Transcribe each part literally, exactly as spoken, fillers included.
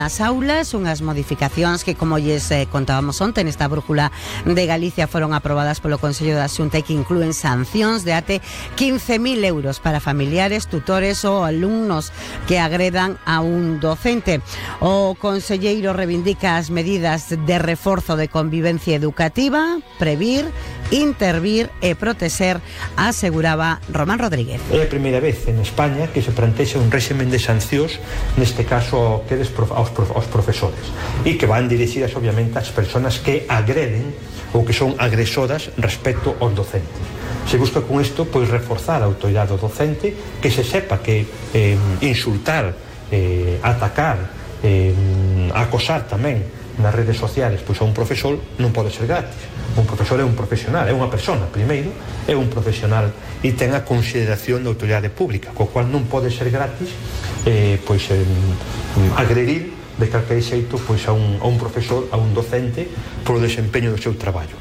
As aulas, unhas modificacións que, como lles eh, contábamos onte nesta brújula de Galicia, foron aprobadas polo Consello da Xunta e que inclúen sancións de até quince mil euros para familiares, tutores ou alumnos que agredan a un docente. O conselleiro reivindica as medidas de reforzo de convivencia educativa, previr, intervir e protexer, aseguraba Román Rodríguez. É a primeira vez en España que se plantexa un réximen de sancións, neste caso que aos aos profesores, e que van dirixidas obviamente ás persoas que agreden ou que son agresoras respecto aos docentes. Se busca con isto pois reforzar a autoridade do docente, que se sepa que eh, insultar, eh, atacar, eh, acosar tamén nas redes sociales pois a un profesor non pode ser gratis. Un profesor é un profesional, é unha persona, primeiro, é un profesional e ten a consideración da autoridade pública, co cual non pode ser gratis eh, pois eh, agredir de calquer xeito pois a un, a un profesor, a un docente, polo desempeño do seu traballo.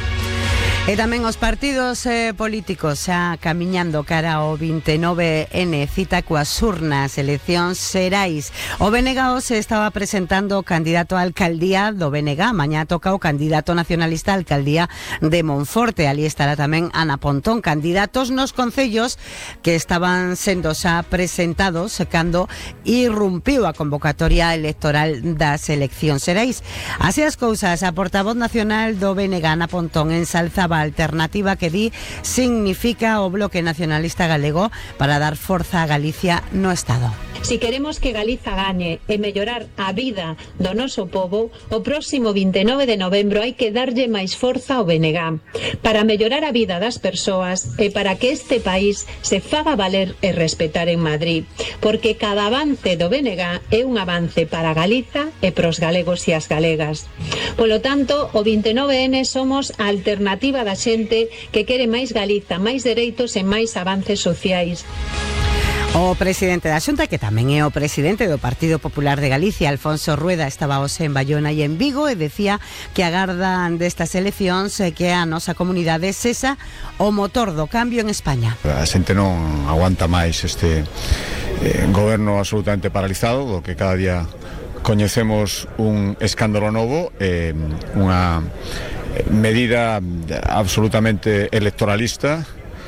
E tamén os partidos eh, políticos xa camiñando cara ao vinte e nove ene, cita coas urnas, eleccións xerais. O B N G se estaba presentando o candidato a alcaldía do B N G, mañá toca o candidato nacionalista a alcaldía de Monforte. Ali estará tamén Ana Pontón, candidatos nos concellos que estaban sendo xa presentados cando irrumpiu a convocatoria electoral das eleccións xerais. Así as cousas, a portavoz nacional do B N G, Ana Pontón, ensalzaba alternativa que di significa o Bloque Nacionalista Galego para dar forza a Galicia no Estado. Si queremos que Galiza gane e mellorar a vida do noso pobo, o próximo vinte e nove de novembro hai que darlle máis forza ao B N G para mellorar a vida das persoas e para que este país se faga valer e respetar en Madrid, porque cada avance do B N G é un avance para Galiza e pros galegos e as galegas. Polo tanto, o vinte e nove ene somos a alternativa da xente que quere máis Galiza, máis dereitos e máis avances sociais. O presidente da Xunta, que tamén é o presidente do Partido Popular de Galicia, Alfonso Rueda, estaba hoxe en Bayona e en Vigo e decía que agardan destas eleccións que a nosa comunidade sexa o motor do cambio en España. A xente non aguanta máis este eh, goberno absolutamente paralizado, do que cada día coñecemos un escándalo novo, eh, unha medida absolutamente electoralista,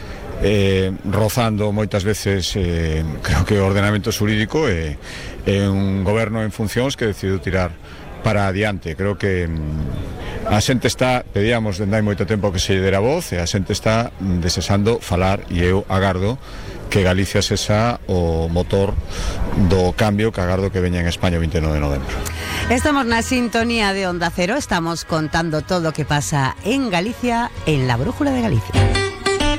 eh, rozando moitas veces eh, creo que o ordenamento xurídico e eh, un goberno en funcións que decidiu tirar para adiante. Creo que mm, a xente está, pedíamos dende hai moito tempo que se lle dera voz, e a xente está desexando falar, e eu agardo que Galicia sexa o motor do cambio que agardo que veña en España o vinte e nove de novembro. Estamos na sintonía de Onda Cero, estamos contando todo o que pasa en Galicia en la Brújula de Galicia.